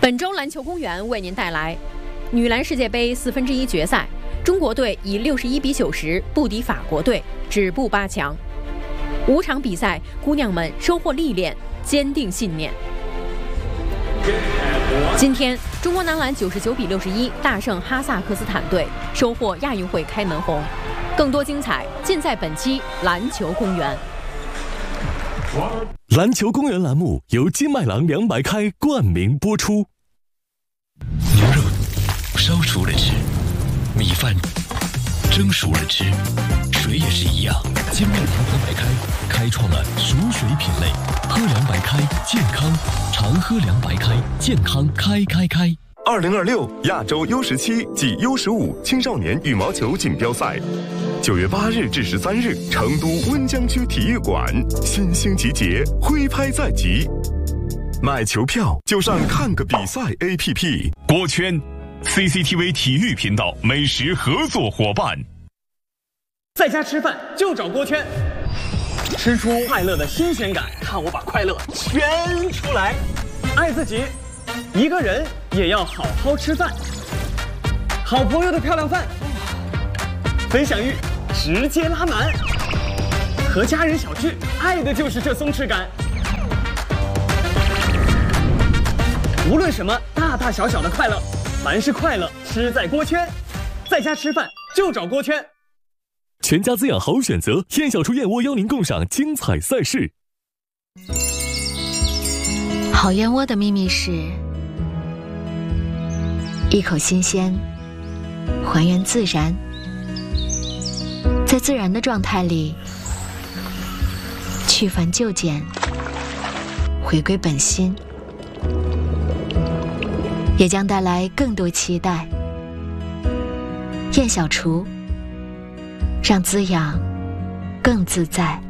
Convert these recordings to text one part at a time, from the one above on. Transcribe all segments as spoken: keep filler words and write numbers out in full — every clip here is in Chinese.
本周篮球公园为您带来女篮世界杯四分之一决赛，中国队以六十一比九十不敌法国队，止步八强。五场比赛，姑娘们收获历练，坚定信念。今天，中国男篮九十九比六十一大胜哈萨克斯坦队，收获亚运会开门红。更多精彩尽在本期篮球公园。 篮球公园栏目由金麦郎凉白开冠名播出。 牛肉烧熟了吃，米饭蒸熟了吃，水也是一样。金麦郎凉白开开创了熟水品类，喝凉白开健康，常喝凉白开健康开开开。 二零二六亚洲 U 十七暨 U 十五青少年羽毛球锦标赛，九月八日至十三日，成都温江区体育馆，新兴集结，挥拍在即。买球票就上看个比赛 A P P。 锅圈 C C T V 体育频道美食合作伙伴。 在家吃饭就找锅圈，吃出快乐的新鲜感，看我把快乐圈出来。爱自己，一个人也要好好吃饭。好朋友的漂亮饭，分享欲直接拉满。和家人小聚，爱的就是这松弛感。无论什么大大小小的快乐，凡是快乐吃在锅圈。在家吃饭就找锅圈。 全家滋养好选择，燕小厨燕窝邀您共赏精彩赛事。 好燕窝的秘密是一口新鲜，还原自然，在自然的状态里去繁就简，回归本心，也将带来更多期待。燕小厨，让滋养更自在。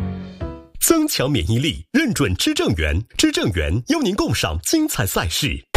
增强免疫力，认准知正源，知正源邀您共赏精彩赛事。